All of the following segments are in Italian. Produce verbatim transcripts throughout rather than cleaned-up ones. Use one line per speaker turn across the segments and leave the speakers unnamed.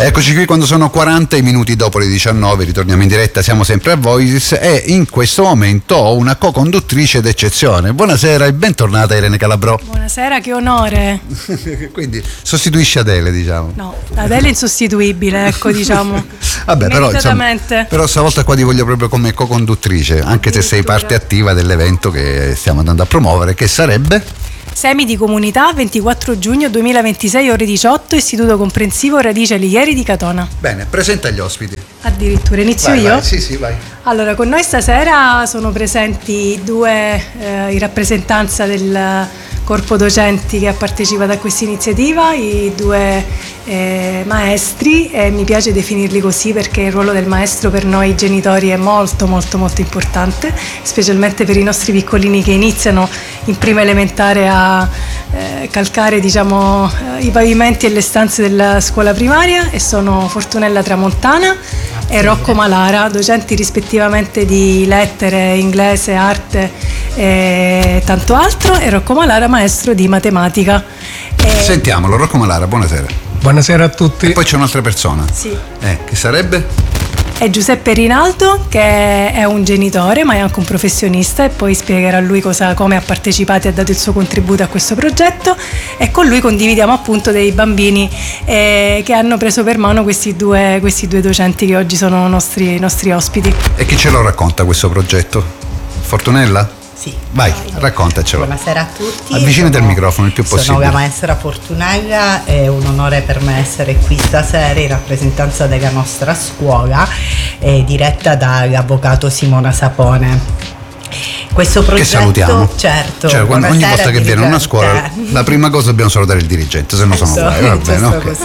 Eccoci qui quando sono quaranta minuti dopo le diciannove, ritorniamo in diretta, siamo sempre a Voices e in questo momento ho una co-conduttrice d'eccezione. Buonasera e bentornata Irene Calabrò.
Buonasera, che onore.
Quindi sostituisci Adele, diciamo.
No, Adele è insostituibile, ecco, diciamo.
Vabbè, però, insomma, però stavolta qua ti voglio proprio come co-conduttrice, anche se sei parte attiva dell'evento che stiamo andando a promuovere, che sarebbe?
Semi di comunità, ventiquattro giugno duemilaventisei, ore diciotto, Istituto Comprensivo Radice Alighieri di Catona.
Bene, presenta gli ospiti.
Addirittura, inizio
vai,
io?
Vai, sì, sì, vai.
Allora, con noi stasera sono presenti due eh, in rappresentanza del corpo docenti che ha partecipato a questa iniziativa, i due eh, maestri, e mi piace definirli così perché il ruolo del maestro per noi genitori è molto molto molto importante, specialmente per i nostri piccolini che iniziano in prima elementare a eh, calcare, diciamo, eh, i pavimenti e le stanze della scuola primaria, e sono Fortunella Tramontana e Rocco Malara, docenti rispettivamente di lettere, inglese, arte e tanto altro, e Rocco Malara maestro di matematica.
E... Sentiamolo, Rocco Malara, buonasera.
Buonasera a tutti.
E poi c'è un'altra persona.
Sì.
Eh, che sarebbe?
È Giuseppe Rinaldo, che è un genitore ma è anche un professionista, e poi spiegherà lui cosa, come ha partecipato e ha dato il suo contributo a questo progetto, e con lui condividiamo appunto dei bambini eh, che hanno preso per mano questi due, questi due docenti che oggi sono nostri, nostri ospiti.
E chi ce lo racconta questo progetto? Fortunella?
Sì.
Vai, raccontacelo.
Buonasera a tutti.
Avvicinati
sono,
al microfono il più possibile.
Sono la maestra Fortunella, è un onore per me essere qui stasera in rappresentanza della nostra scuola, eh, diretta dall'avvocato Simona Sapone. Questo progetto,
che salutiamo.
Certo,
cioè, quando, ogni volta che viene una scuola, la prima cosa dobbiamo salutare il dirigente, se no sono guai. Va bene, okay.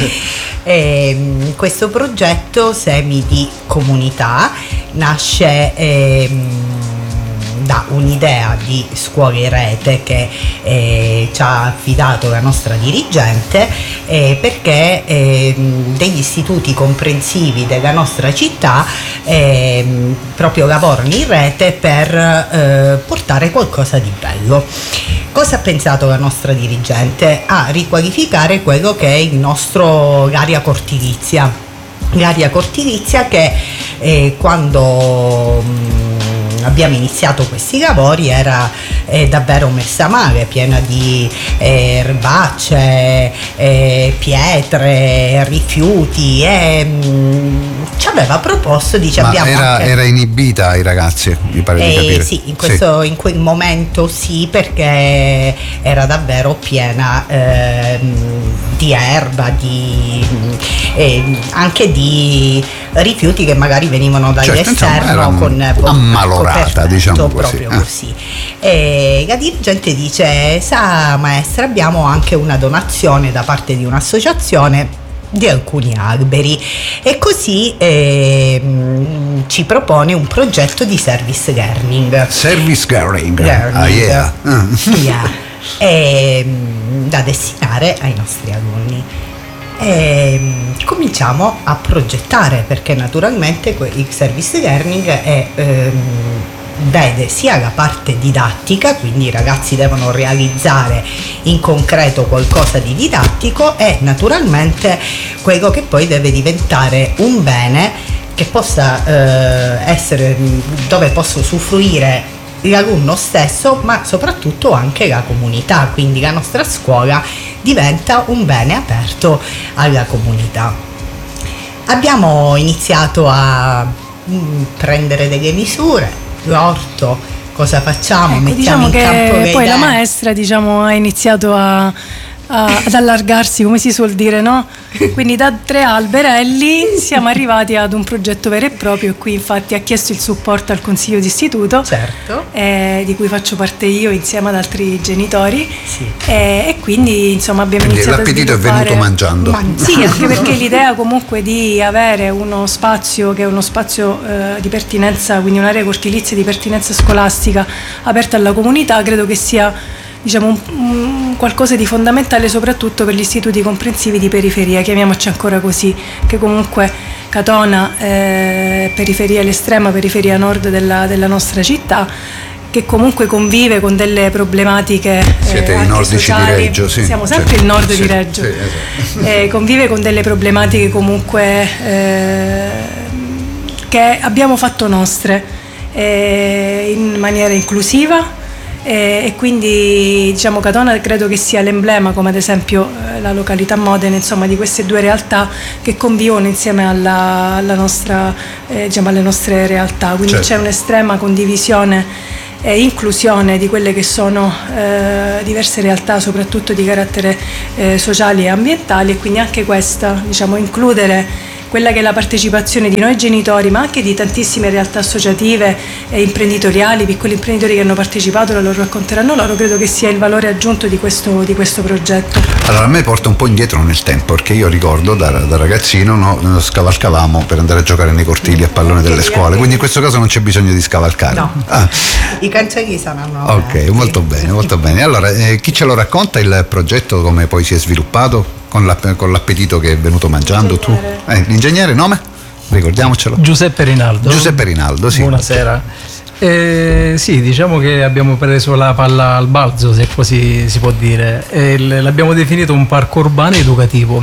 eh, questo progetto Semi di Comunità nasce ehm, da un'idea di scuole in rete che eh, ci ha affidato la nostra dirigente, eh, perché eh, degli istituti comprensivi della nostra città eh, proprio lavorano in rete per eh, portare qualcosa di bello. Cosa ha pensato la nostra dirigente? A riqualificare quello che è il nostro l'area cortilizia. L'area cortilizia che eh, quando mh, abbiamo iniziato questi lavori era eh, davvero messa male, piena di eh, erbacce, eh, pietre, rifiuti, e mh, ci aveva proposto, dice,
ma
abbiamo
era,
anche...
era inibita ai ragazzi, mi pare
eh,
di capire.
Sì, in, questo, sì. in quel momento sì, perché era davvero piena eh, di erba, di, eh, anche di rifiuti che magari venivano dall'esterno,
certo,
con
ammalorata, diciamo così.
Proprio eh. così. E la dirigente dice: sa maestra, abbiamo anche una donazione da parte di un'associazione di alcuni alberi, e così eh, ci propone un progetto di service learning.
Service learning,
learning.
Ah, yeah.
yeah. E, da destinare ai nostri alunni. E cominciamo a progettare, perché naturalmente il service learning è ehm, vede sia la parte didattica, quindi i ragazzi devono realizzare in concreto qualcosa di didattico, e naturalmente quello che poi deve diventare un bene che possa eh, essere, dove possa usufruire l'alunno stesso, ma soprattutto anche la comunità, quindi la nostra scuola diventa un bene aperto alla comunità. Abbiamo iniziato a mh, prendere delle misure. L'orto, cosa facciamo?
Ecco,
mettiamo
diciamo
in campo
che
le
poi
idee.
La maestra, diciamo, ha iniziato a, a, ad allargarsi, come si suol dire, no? Quindi da tre alberelli siamo arrivati ad un progetto vero e proprio, e qui infatti ha chiesto il supporto al consiglio d'istituto,
certo.
eh, di cui faccio parte io insieme ad altri genitori,
sì.
eh, e quindi insomma abbiamo
quindi
iniziato
l'appetito
a sviluppare...
è venuto mangiando.
Ma, sì, anche perché l'idea comunque di avere uno spazio che è uno spazio eh, di pertinenza, quindi un'area cortilizia di pertinenza scolastica aperta alla comunità, credo che sia, diciamo, un, un qualcosa di fondamentale soprattutto per gli istituti comprensivi di periferia, chiamiamoci ancora così, che comunque Catona, eh, periferia, l'estrema periferia nord della, della nostra città, che comunque convive con delle problematiche.
Siete
eh,
i nordici
sociali.
di Reggio, sì.
Siamo sempre
Certo.
il nord
Sì,
di Reggio.
sì, esatto.
eh, convive con delle problematiche comunque eh, che abbiamo fatto nostre eh, in maniera inclusiva. E quindi diciamo Catona credo che sia l'emblema, come ad esempio la località Modena, insomma, di queste due realtà che convivono insieme alla, alla nostra, eh, diciamo, alle nostre realtà, quindi certo. C'è un'estrema condivisione e inclusione di quelle che sono eh, diverse realtà, soprattutto di carattere eh, sociali e ambientali, e quindi anche questa, diciamo, includere quella che è la partecipazione di noi genitori, ma anche di tantissime realtà associative e imprenditoriali, piccoli imprenditori che hanno partecipato, lo racconteranno loro, credo che sia il valore aggiunto di questo, di questo progetto.
Allora a me porta un po' indietro nel tempo, perché io ricordo da, da ragazzino no, scavalcavamo per andare a giocare nei cortili a pallone delle scuole, quindi in questo caso non c'è bisogno di scavalcare.
No, ah. I cancelli saranno
ok, aperti. molto bene, molto bene. Allora eh, chi ce lo racconta il progetto, come poi si è sviluppato? Con, la, con l'appetito che è venuto mangiando l'ingegnere. tu? Eh, l'ingegnere, nome? Ricordiamocelo.
Giuseppe Rinaldo.
Giuseppe Rinaldo, sì.
Buonasera. Eh, sì, diciamo che abbiamo preso la palla al balzo, se così si può dire. E l'abbiamo definito un parco urbano educativo.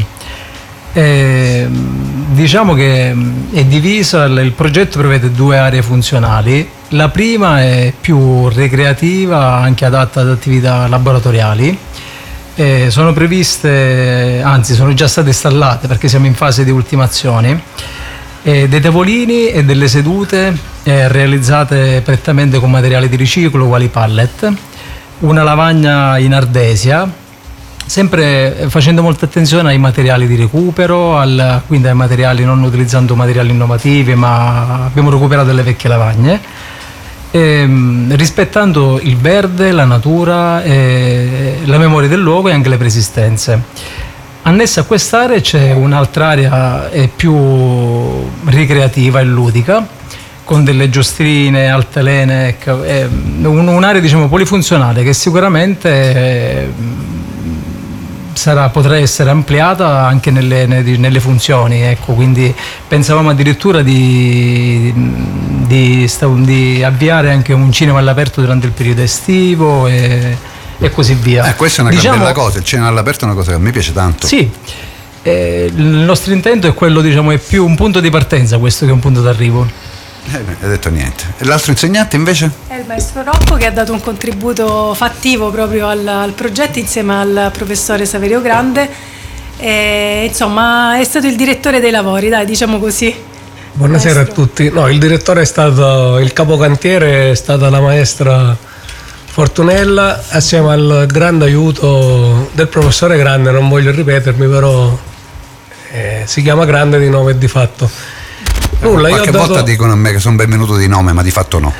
Eh, diciamo che è diviso, il progetto prevede due aree funzionali. La prima è più ricreativa, anche adatta ad attività laboratoriali. Eh, sono previste, anzi sono già state installate perché siamo in fase di ultimazione, eh, dei tavolini e delle sedute eh, realizzate prettamente con materiali di riciclo quali pallet, una lavagna in ardesia, sempre facendo molta attenzione ai materiali di recupero, al, quindi ai materiali, non utilizzando materiali innovativi, ma abbiamo recuperato le vecchie lavagne. Ehm, rispettando il verde, la natura, eh, la memoria del luogo e anche le preesistenze. Annessa a quest'area c'è un'altra area eh, più ricreativa e ludica, con delle giostrine, altalene, eh, un, un'area diciamo polifunzionale che sicuramente eh, sarà, potrà essere ampliata anche nelle, nelle funzioni, ecco, quindi pensavamo addirittura di, di, di avviare anche un cinema all'aperto durante il periodo estivo e, e così via.
Eh, questa è una
diciamo,
bella cosa, il cinema all'aperto è una cosa che a me piace tanto.
Sì, eh, il nostro intento è quello, diciamo, è più un punto di partenza questo che un punto d'arrivo.
Eh, hai detto niente. E l'altro insegnante invece?
È il maestro Rocco, che ha dato un contributo fattivo proprio al, al progetto insieme al professore Saverio Grande, e, insomma è stato il direttore dei lavori, dai, diciamo così.
Buonasera
maestro.
a tutti. No, il direttore è stato, il capocantiere è stata la maestra Fortunella, assieme al grande aiuto del professore Grande, non voglio ripetermi, però eh, si chiama Grande di nome e di fatto. Nulla,
Qualche
io ho
volta
dato...
dicono a me che sono benvenuto di nome, ma di fatto no.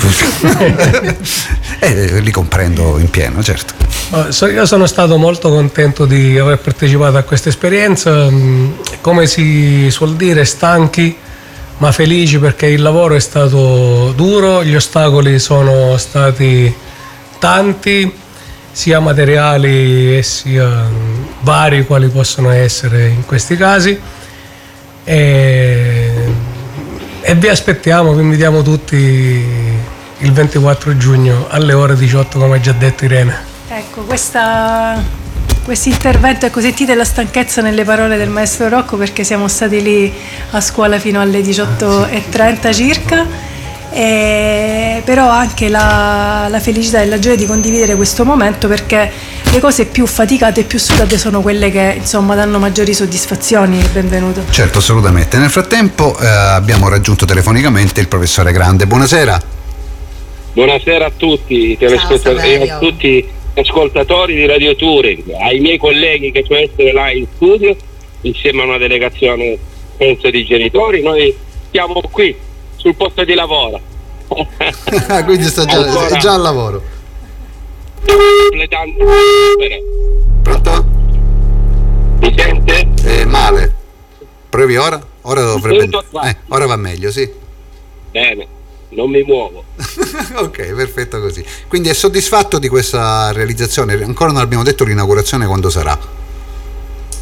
E li comprendo in pieno, certo.
Io sono stato molto contento di aver partecipato a questa esperienza, come si suol dire, stanchi ma felici, perché il lavoro è stato duro, gli ostacoli sono stati tanti, sia materiali e sia vari quali possono essere in questi casi. E, e vi aspettiamo, vi invitiamo tutti il ventiquattro giugno alle ore diciotto, come ha già detto Irene.
Ecco, questa, questo intervento, ecco, sentite la stanchezza nelle parole del maestro Rocco, perché siamo stati lì a scuola fino alle diciotto e trenta circa, e, però anche la, la felicità e la gioia di condividere questo momento, perché le cose più faticate e più sudate sono quelle che, insomma, danno maggiori soddisfazioni. Benvenuto.
Certo, assolutamente. Nel frattempo eh, abbiamo raggiunto telefonicamente il professore Grande. Buonasera.
Buonasera a tutti i telespettatori e a tutti gli ascoltatori di Radio Touring, ai miei colleghi che sono essere là in studio insieme a una delegazione, penso, di genitori. Noi siamo qui sul posto di lavoro.
Quindi sta già, è già al lavoro.
Completando.
Pronto?
Mi sente?
Eh, male. Provi ora? Ora dovrebbe. Eh, ora va meglio, sì.
Bene, non mi muovo.
Ok, perfetto così. Quindi è soddisfatto di questa realizzazione? Ancora non abbiamo detto l'inaugurazione quando sarà.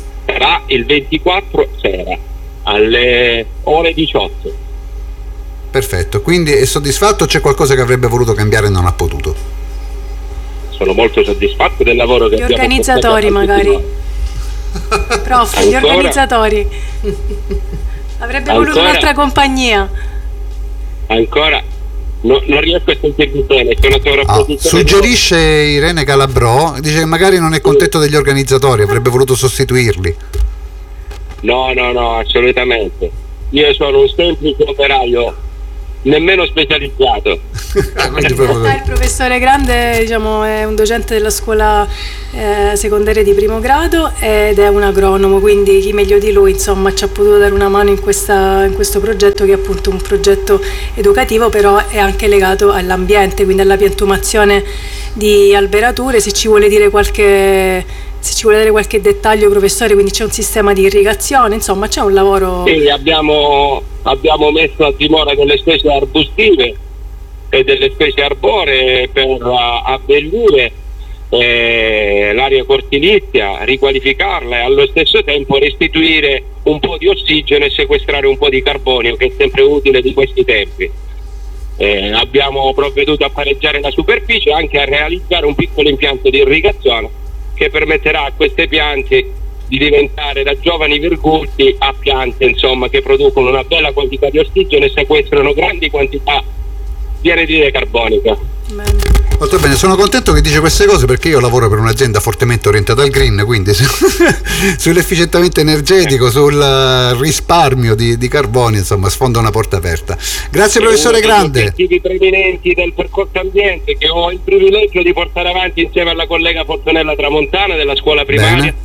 Sarà il ventiquattro sera alle ore diciotto.
perfetto. Quindi è soddisfatto o c'è qualcosa che avrebbe voluto cambiare e non ha potuto?
Sono molto soddisfatto del lavoro che
gli
abbiamo
organizzatori magari. Prof, gli
Ancora?
organizzatori. Avrebbe voluto
Ancora?
un'altra compagnia.
Ancora no, non riesco a sentirmi bene, c'è una
Ah,
sovrapposizione.
suggerisce Irene Calabrò, dice che magari non è contento degli organizzatori, avrebbe voluto sostituirli.
No, no, no, assolutamente. Io sono un semplice operaio, nemmeno specializzato.
Ah, quindi
In
proprio
realtà il professore Grande, diciamo, è un docente della scuola eh, secondaria di primo grado ed è un agronomo, quindi chi meglio di lui, insomma, ci ha potuto dare una mano in, questa, in questo progetto, che è appunto un progetto educativo, però è anche legato all'ambiente, quindi alla piantumazione di alberature. Se ci vuole dire qualche se ci vuole dare qualche dettaglio, professore, quindi c'è un sistema di irrigazione, insomma c'è un lavoro.
Sì, abbiamo, abbiamo messo a dimora delle specie arbustive e delle specie arboree per uh, abbellire eh, l'area cortilizia, riqualificarla e allo stesso tempo restituire un po' di ossigeno e sequestrare un po' di carbonio, che è sempre utile di questi tempi. Eh, abbiamo provveduto a pareggiare la superficie e anche a realizzare un piccolo impianto di irrigazione che permetterà a queste piante di diventare da giovani virgulti a piante, insomma, che producono una bella quantità di ossigeno e sequestrano grandi quantità di anidride carbonica.
Bene.
molto bene, sono contento che dice queste cose, perché io lavoro per un'azienda fortemente orientata al green, quindi su, sull'efficientamento energetico, sul risparmio di, di carbonio, insomma, sfonda una porta aperta. Grazie professore Grande.
Uno degli obiettivi preminenti del percorso ambiente, che ho il privilegio di portare avanti insieme alla collega Fortunella Tramontana della scuola primaria,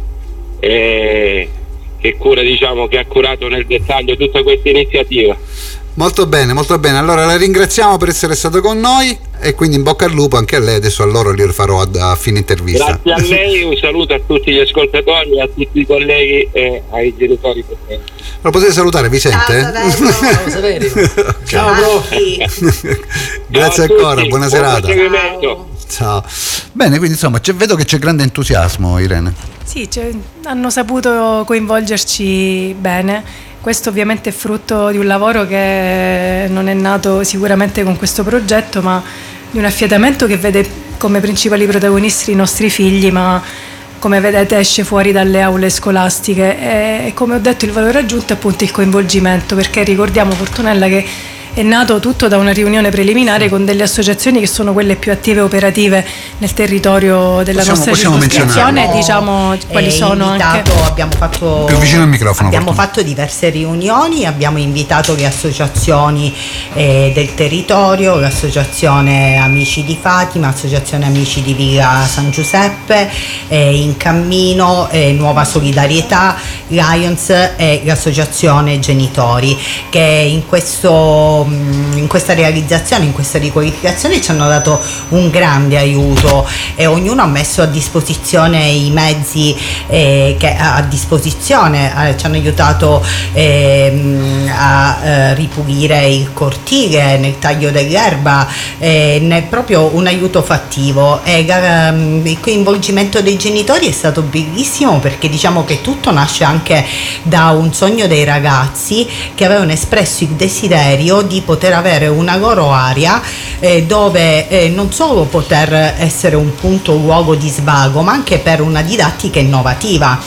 e che cura, diciamo, che ha curato nel dettaglio tutta questa iniziativa.
Molto bene, molto bene. Allora la ringraziamo per essere stato con noi e quindi in bocca al lupo anche a lei. Adesso a loro li farò a, a fine intervista.
Grazie a lei, un saluto a tutti gli ascoltatori, a tutti i colleghi e ai genitori presenti.
Lo potete salutare, vi sente?
Ciao Saverio.
Ciao prof.
Grazie
Ciao a
ancora,
tutti,
buona
buon
serata.
proseguimento.
Ciao. Bene, quindi insomma c'è, vedo che c'è grande entusiasmo, Irene.
Sì, cioè, hanno saputo coinvolgerci bene. Questo ovviamente è frutto di un lavoro che non è nato sicuramente con questo progetto, ma di un affiatamento che vede come principali protagonisti i nostri figli, ma come vedete esce fuori dalle aule scolastiche. E come ho detto, il valore aggiunto è appunto il coinvolgimento, perché ricordiamo, Fortunella, che è nato tutto da una riunione preliminare con delle associazioni che sono quelle più attive e operative nel territorio della
Possiamo-
nostra
possiamo
circoscrizione.
menzionarlo.
Diciamo quali
eh,
sono
invitato,
anche.
abbiamo fatto
Più vicino al microfono,
abbiamo
Fortuna.
fatto diverse riunioni, abbiamo invitato le associazioni eh, del territorio, l'associazione Amici di Fatima, l'associazione Amici di Villa San Giuseppe, eh, In Cammino, eh, Nuova Solidarietà, Lions e l'associazione Genitori, che in questo in questa realizzazione, in questa riqualificazione ci hanno dato un grande aiuto e ognuno ha messo a disposizione i mezzi eh, che ha a disposizione, eh, ci hanno aiutato ehm, a eh, ripulire il cortile nel taglio dell'erba, eh, nel, proprio un aiuto fattivo, e la, il coinvolgimento dei genitori è stato bellissimo, perché diciamo che tutto nasce anche da un sogno dei ragazzi che avevano espresso il desiderio di poter avere una loro area eh, dove eh, non solo poter essere un punto, un luogo di svago, ma anche per una didattica innovativa.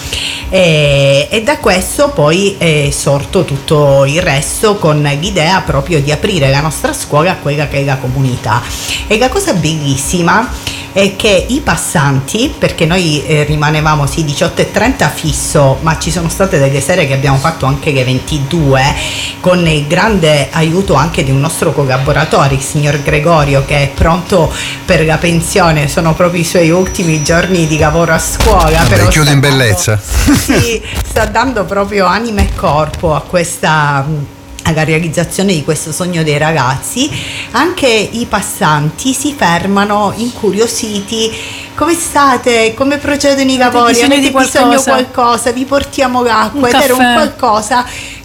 E, e da questo poi è sorto tutto il resto, con l'idea proprio di aprire la nostra scuola a quella che è la comunità. E la cosa bellissima è che i passanti, perché noi eh, rimanevamo sì diciotto e trenta fisso, ma ci sono state delle sere che abbiamo fatto anche le ventidue, con il grande aiuto anche di un nostro collaboratore, il signor Gregorio, che è pronto per la pensione, sono proprio i suoi ultimi giorni di lavoro a scuola.
Vabbè,
però
chiude
sta
in
dando-
bellezza.
sì, sta dando proprio anima e corpo a questa alla realizzazione di questo sogno dei ragazzi. Anche i passanti si fermano incuriositi: come state? Come procedono i lavori?
bisogno
Avete
di
bisogno
qualcosa?
qualcosa? Vi portiamo l'acqua?
Un
ed era un
caffè?
qualcosa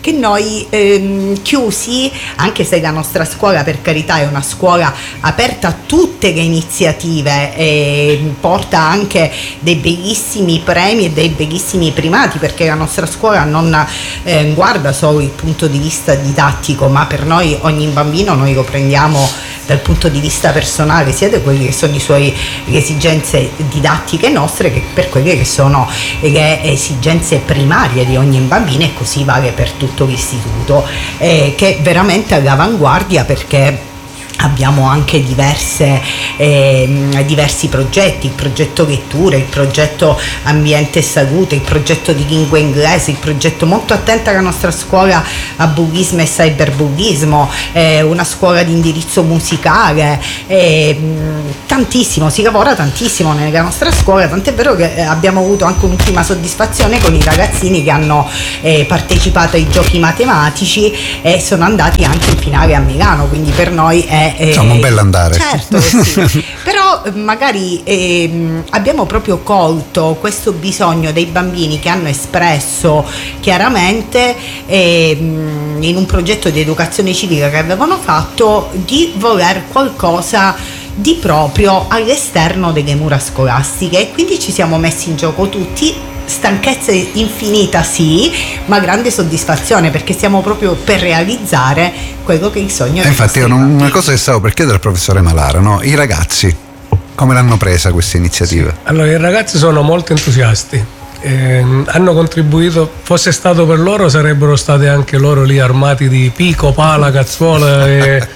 che noi ehm, chiusi, anche se la nostra scuola per carità è una scuola aperta a tutte le iniziative, e porta anche dei bellissimi premi e dei bellissimi primati, perché la nostra scuola non eh, guarda solo il punto di vista didattico, ma per noi ogni bambino noi lo prendiamo dal punto di vista personale, sia da quelle che sono i suoi, le esigenze didattiche nostre, che per quelle che sono le esigenze primarie di ogni bambino, e così vale per tutto l'istituto, eh, che è veramente all'avanguardia, perché abbiamo anche diverse, eh, diversi progetti, il progetto letture, il progetto ambiente e salute, il progetto di lingua inglese, il progetto molto attenta alla nostra scuola a bullismo e cyberbullismo, eh, una scuola di indirizzo musicale, eh, tantissimo, si lavora tantissimo nella nostra scuola, tant'è vero che abbiamo avuto anche un'ultima soddisfazione con i ragazzini che hanno eh, partecipato ai giochi matematici e sono andati anche in finale a Milano, quindi per noi è
insomma un bell'andare.
Certo, sì. Però magari eh, abbiamo proprio colto questo bisogno dei bambini che hanno espresso chiaramente eh, in un progetto di educazione civica che avevano fatto, di voler qualcosa di proprio all'esterno delle mura scolastiche, e quindi ci siamo messi in gioco tutti. Stanchezza infinita sì, ma grande soddisfazione, perché stiamo proprio per realizzare quello che è il sogno.
E infatti era una cosa che stavo per chiedere al professore Malara, no? I ragazzi come l'hanno presa questa iniziativa?
Sì. Allora, i ragazzi sono molto entusiasti, eh, hanno contribuito. Fosse stato per loro sarebbero state anche loro lì armati di pico, pala, cazzuola e,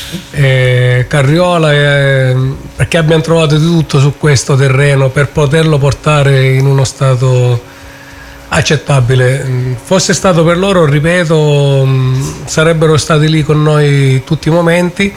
e carriola, e, perché abbiamo trovato di tutto su questo terreno per poterlo portare in uno stato accettabile. Fosse stato per loro, ripeto, sarebbero stati lì con noi tutti i momenti,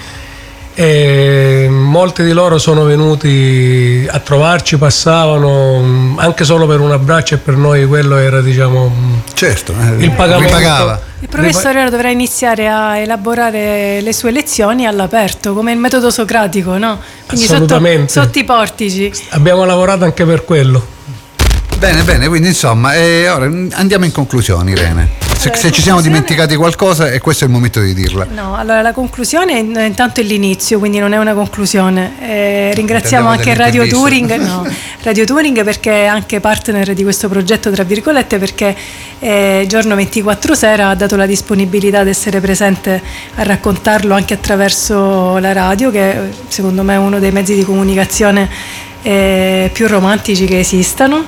e molti di loro sono venuti a trovarci, passavano anche solo per un abbraccio, e per noi quello era, diciamo,
certo, eh,
il pagamento.
Ripagava.
Il professore ora dovrà iniziare a elaborare le sue lezioni all'aperto, come il metodo socratico, no? Quindi sotto, sotto i portici.
Abbiamo lavorato anche per quello.
Bene, bene, quindi insomma, eh, ora andiamo in conclusione, Irene. Se,
allora,
se ci siamo dimenticati qualcosa, e questo è il momento di dirla.
No, allora la conclusione è intanto è l'inizio, quindi non è una conclusione. Eh, ringraziamo anche Radio Touring, no, Radio Touring perché è anche partner di questo progetto, tra virgolette, perché eh, giorno ventiquattro sera ha dato la disponibilità di essere presente a raccontarlo anche attraverso la radio, che secondo me è uno dei mezzi di comunicazione Eh, più romantici che esistano,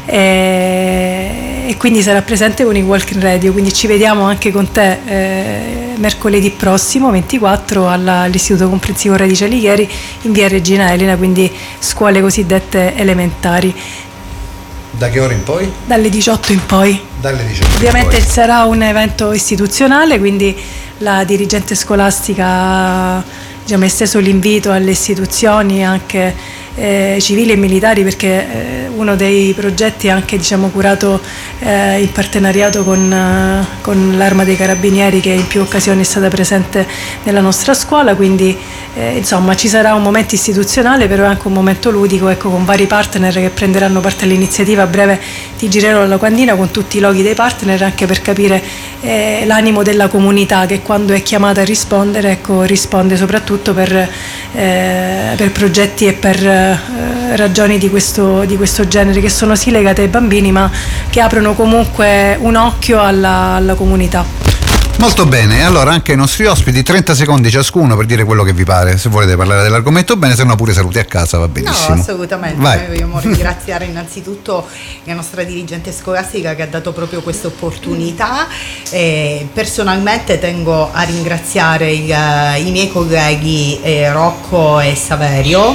eh, e quindi sarà presente con i Walking Radio, quindi ci vediamo anche con te eh, mercoledì prossimo ventiquattro alla, all'Istituto Comprensivo Radice Alighieri in via Regina Elena, quindi scuole cosiddette elementari.
Da che ora in poi?
Dalle diciotto in poi.
Dalle diciotto
Ovviamente
in poi.
Sarà un evento istituzionale, quindi la dirigente scolastica, diciamo, ha esteso l'invito alle istituzioni anche Eh, civili e militari, perché eh, uno dei progetti è anche, diciamo, curato eh, in partenariato con, eh, con l'Arma dei Carabinieri, che in più occasioni è stata presente nella nostra scuola, quindi eh, insomma ci sarà un momento istituzionale, però è anche un momento ludico, ecco, con vari partner che prenderanno parte all'iniziativa. A breve ti girerò la locandina con tutti i loghi dei partner, anche per capire eh, l'animo della comunità, che quando è chiamata a rispondere, ecco, risponde soprattutto per, eh, per progetti e per Eh, ragioni di questo, di questo genere, che sono sì legate ai bambini, ma che aprono comunque un occhio alla, alla comunità.
Molto bene, allora anche ai nostri ospiti trenta secondi ciascuno per dire quello che vi pare, se volete parlare dell'argomento bene, se no pure saluti a casa, va benissimo.
No, assolutamente.
Vai.
Noi vogliamo ringraziare innanzitutto la nostra dirigente scolastica che ha dato proprio questa opportunità. E personalmente tengo a ringraziare il, i miei colleghi eh, Rocco e Saverio,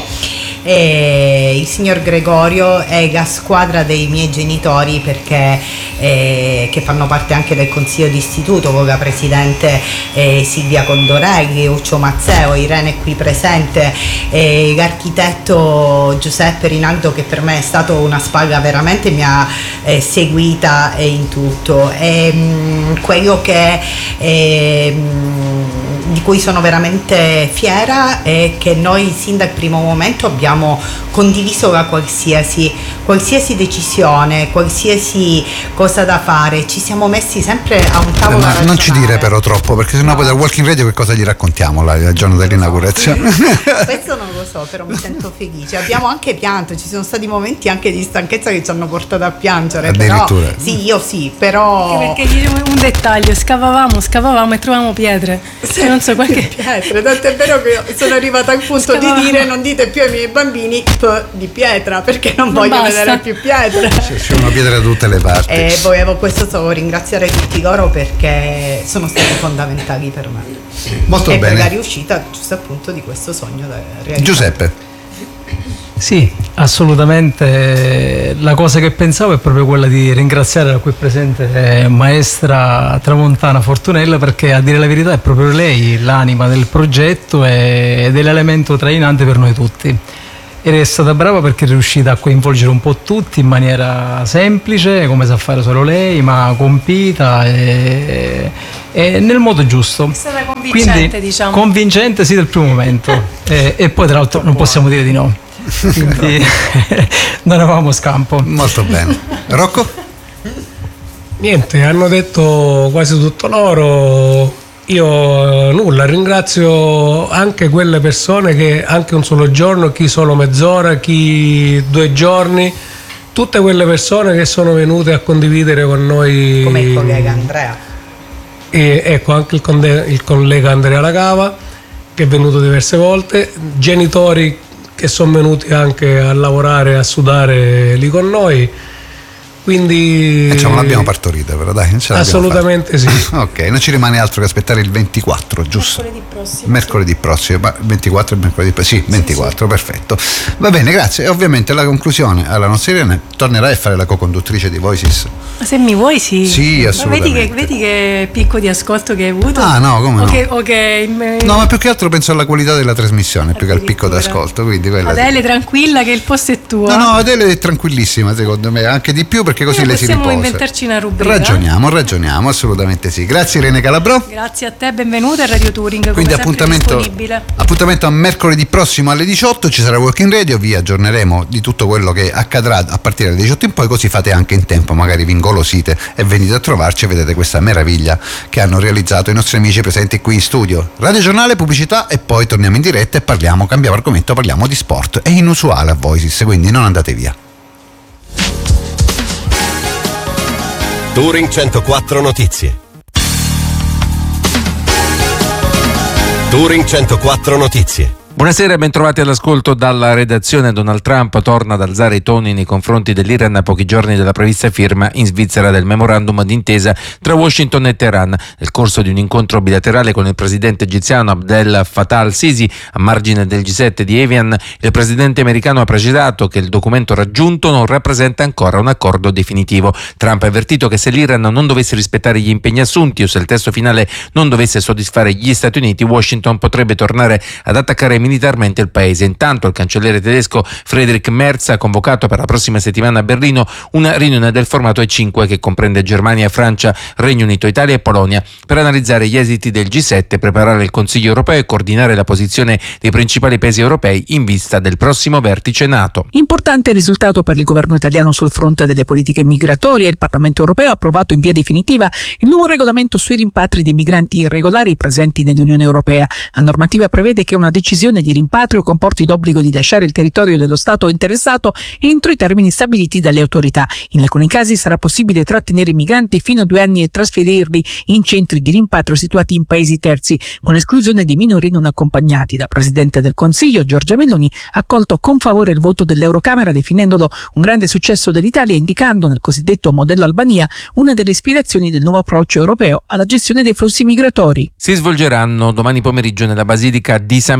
e il signor Gregorio e la squadra dei miei genitori, perché eh, che fanno parte anche del consiglio d'istituto, con la presidente eh, Silvia Condorelli, Uccio Mazzeo, Irene qui presente, eh, l'architetto Giuseppe Rinaldo, che per me è stato una spalla, veramente mi ha eh, seguita eh, in tutto. E, mh, quello che eh, mh, di cui sono veramente fiera è che noi sin dal primo momento abbiamo condiviso la qualsiasi, qualsiasi decisione, qualsiasi cosa da fare, ci siamo messi sempre a un tavolo.
Ma non ci dire però troppo, perché sennò no. Poi dal Walking Radio che cosa gli raccontiamo là, il giorno dell'inaugurazione?
Questo non lo so, però mi sento felice. Abbiamo anche pianto, ci sono stati momenti anche di stanchezza che ci hanno portato a piangere.
Addirittura.
Però, sì, io sì, però.
Anche perché un dettaglio, scavavamo, scavavamo e trovavamo pietre.
Sì,
non so qualche
pietre, tanto è vero che sono arrivata al punto scavavamo. Di dire non dite più ai miei bambini p di pietra, perché non, non voglio basta. Vedere più pietre.
C'è una pietra da tutte le parti.
E volevo questo solo ringraziare tutti loro perché sono stati fondamentali per me.
Molto
e
bene.
Per la riuscita giusto appunto di questo sogno da realizzare.
Giuseppe.
Sì, assolutamente. La cosa che pensavo è proprio quella di ringraziare la qui presente maestra Tramontana Fortunella, perché a dire la verità è proprio lei l'anima del progetto ed è l'elemento trainante per noi tutti. Ed è stata brava perché è riuscita a coinvolgere un po' tutti in maniera semplice, come sa fare solo lei, ma compita e, e nel modo giusto.
È stata convincente, quindi, diciamo.
Convincente sì del primo momento e, e poi tra l'altro non possiamo dire di no. Quindi non avevamo scampo.
Molto bene. Rocco?
Niente, hanno detto quasi tutto loro. Io nulla, ringrazio anche quelle persone che anche un solo giorno, chi solo mezz'ora, chi due giorni, tutte quelle persone che sono venute a condividere con noi.
Come il collega Andrea.
E ecco, anche il, conde, il collega Andrea Lacava, che è venuto diverse volte, genitori che sono venuti anche a lavorare, a sudare lì con noi. Quindi
eh, cioè, non l'abbiamo partorita, però dai, ce
assolutamente sì.
Ok, non ci rimane altro che aspettare il ventiquattro, giusto?
Mercoledì prossimo.
Mercoledì prossimo, ma ventiquattro è mercoledì sì, ventiquattro, sì, sì. Perfetto. Va bene, grazie. E ovviamente la conclusione alla nostra Irene, tornerai a fare la co-conduttrice di Voices?
Se mi vuoi sì.
Sì, assolutamente.
Ma vedi che, vedi che picco di ascolto che hai avuto?
Ah no, come no?
Okay, okay.
No, ma più che altro penso alla qualità della trasmissione, più che al picco d'ascolto. Quindi
Adele sì. Tranquilla che il posto è tuo.
No, no, Adele è tranquillissima secondo me, anche di più perché così eh, lei si riposa.
Possiamo inventarci una rubrica.
Ragioniamo, ragioniamo, assolutamente sì. Grazie Irene Calabrò.
Grazie a te, benvenuta a Radio Touring.
Quindi appuntamento, appuntamento a mercoledì prossimo alle diciotto, ci sarà Walking Radio, vi aggiorneremo di tutto quello che accadrà a partire dalle diciotto in poi, così fate anche in tempo, magari vi ingolosite e venite a trovarci e vedete questa meraviglia che hanno realizzato i nostri amici presenti qui in studio. Radio Giornale, pubblicità e poi torniamo in diretta e parliamo, cambiamo argomento, parliamo di sport. È inusuale a Voices, quindi non andate via.
Touring centoquattro Notizie. Touring centoquattro Notizie.
Buonasera e bentrovati all'ascolto dalla redazione. Donald Trump torna ad alzare i toni nei confronti dell'Iran a pochi giorni dalla prevista firma in Svizzera del memorandum d'intesa tra Washington e Teheran. Nel corso di un incontro bilaterale con il presidente egiziano Abdel Fattah al-Sisi a margine del G sette di Evian, il presidente americano ha precisato che il documento raggiunto non rappresenta ancora un accordo definitivo. Trump ha avvertito che se l'Iran non dovesse rispettare gli impegni assunti o se il testo finale non dovesse soddisfare gli Stati Uniti, Washington potrebbe tornare ad attaccare militarmente il paese. Intanto il cancelliere tedesco Friedrich Merz ha convocato per la prossima settimana a Berlino una riunione del formato E cinque che comprende Germania, Francia, Regno Unito, Italia e Polonia per analizzare gli esiti del G sette, preparare il Consiglio europeo e coordinare la posizione dei principali paesi europei in vista del prossimo vertice NATO.
Importante risultato per il governo italiano sul fronte delle politiche migratorie. Il Parlamento europeo ha approvato in via definitiva il nuovo regolamento sui rimpatri dei migranti irregolari presenti nell'Unione Europea. La normativa prevede che una decisione di rimpatrio comporti l'obbligo di lasciare il territorio dello Stato interessato entro i termini stabiliti dalle autorità. In alcuni casi sarà possibile trattenere i migranti fino a due anni e trasferirli in centri di rimpatrio situati in paesi terzi, con esclusione di minori non accompagnati. Da Presidente del Consiglio, Giorgia Meloni ha accolto con favore il voto dell'Eurocamera, definendolo un grande successo dell'Italia, indicando nel cosiddetto modello Albania una delle ispirazioni del nuovo approccio europeo alla gestione dei flussi migratori.
Si svolgeranno domani pomeriggio nella Basilica di San Pietro i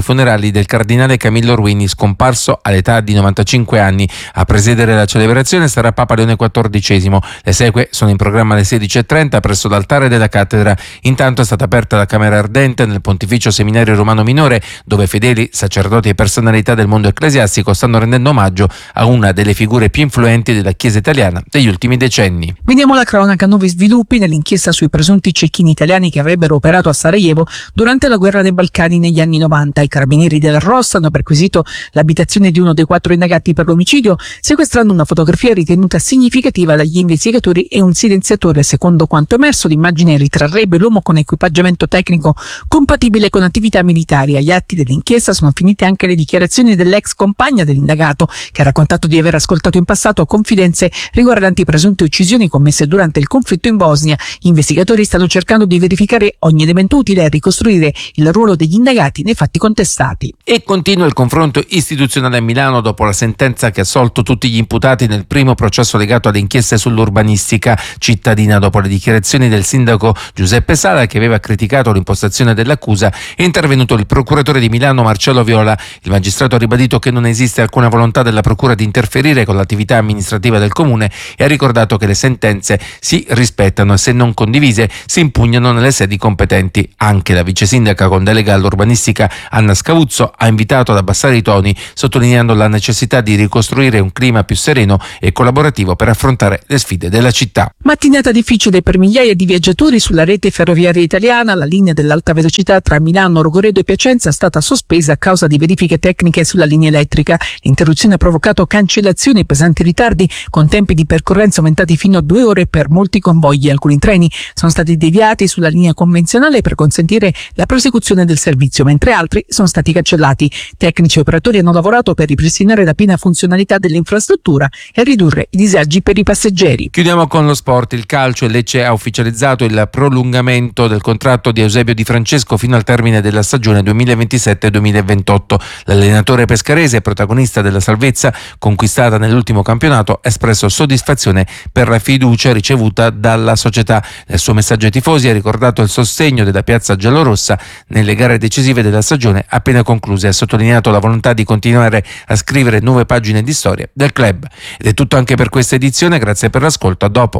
funerali del cardinale Camillo Ruini, scomparso all'età di novantacinque anni. A presiedere la celebrazione sarà Papa Leone quattordicesimo. Le esequie sono in programma alle sedici e trenta presso l'altare della cattedra. Intanto è stata aperta la Camera Ardente nel Pontificio Seminario Romano Minore, dove fedeli, sacerdoti e personalità del mondo ecclesiastico stanno rendendo omaggio a una delle figure più influenti della Chiesa italiana degli ultimi decenni.
Vediamo la cronaca, nuovi sviluppi nell'inchiesta sui presunti cecchini italiani che avrebbero operato a Sarajevo durante la guerra dei Balcani negli anni novanta. I carabinieri del R O S hanno perquisito l'abitazione di uno dei quattro indagati per l'omicidio, sequestrando una fotografia ritenuta significativa dagli investigatori e un silenziatore. Secondo quanto emerso, l'immagine ritrarrebbe l'uomo con equipaggiamento tecnico compatibile con attività militari. Agli atti dell'inchiesta sono finite anche le dichiarazioni dell'ex compagna dell'indagato, che ha raccontato di aver ascoltato in passato confidenze riguardanti presunte uccisioni commesse durante il conflitto in Bosnia. Gli investigatori stanno cercando di verificare ogni elemento utile a ricostruire il ruolo degli indagati nei fatti contestati.
E continua il confronto istituzionale a Milano dopo la sentenza che ha assolto tutti gli imputati nel primo processo legato alle inchieste sull'urbanistica cittadina. Dopo le dichiarazioni del sindaco Giuseppe Sala, che aveva criticato l'impostazione dell'accusa, è intervenuto il procuratore di Milano Marcello Viola. Il magistrato ha ribadito che non esiste alcuna volontà della procura di interferire con l'attività amministrativa del comune e ha ricordato che le sentenze si rispettano e, se non condivise, si impugnano nelle sedi competenti. Anche la vice sindaca con delega all'urbanistica Anna Scavuzzo ha invitato ad abbassare i toni, sottolineando la necessità di ricostruire un clima più sereno e collaborativo per affrontare le sfide della città.
Mattinata difficile per migliaia di viaggiatori sulla rete ferroviaria italiana. La linea dell'alta velocità tra Milano, Rogoredo e Piacenza è stata sospesa a causa di verifiche tecniche sulla linea elettrica. L'interruzione ha provocato cancellazioni e pesanti ritardi, con tempi di percorrenza aumentati fino a due ore per molti convogli. Alcuni treni sono stati deviati sulla linea convenzionale per consentire la prosecuzione del servizio, mentre altri sono stati cancellati. Tecnici e operatori hanno lavorato per ripristinare la piena funzionalità dell'infrastruttura e ridurre i disagi per i passeggeri.
Chiudiamo con lo sport. Il calcio. Il Lecce ha ufficializzato il prolungamento del contratto di Eusebio Di Francesco fino al termine della stagione duemilaventisette duemilaventotto. L'allenatore pescarese, protagonista della salvezza conquistata nell'ultimo campionato, ha espresso soddisfazione per la fiducia ricevuta dalla società. Nel suo messaggio ai tifosi ha ricordato il sostegno della piazza giallorossa nelle gare decisive della stagione appena concluse. Ha sottolineato la volontà di continuare a scrivere nuove pagine di storia del club. Ed è tutto anche per questa edizione, grazie per l'ascolto, a dopo.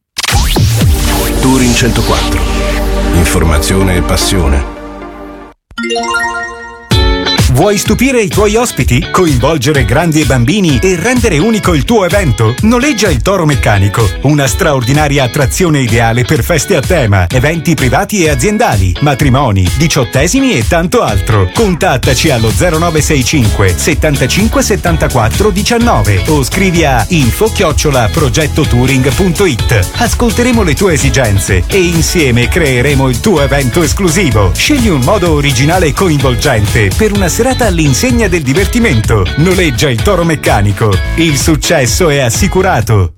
Touring centoquattro. Informazione e passione.
Vuoi stupire i tuoi ospiti? Coinvolgere grandi e bambini e rendere unico il tuo evento? Noleggia il Toro Meccanico, una straordinaria attrazione ideale per feste a tema, eventi privati e aziendali, matrimoni, diciottesimi e tanto altro. Contattaci allo zero nove sei cinque settantacinque settantaquattro diciannove o scrivi a info chiocciola progettotouring punto it. Ascolteremo le tue esigenze e insieme creeremo il tuo evento esclusivo. Scegli un modo originale e coinvolgente per una serata all'insegna del divertimento. Noleggia il Toro Meccanico. Il successo è assicurato.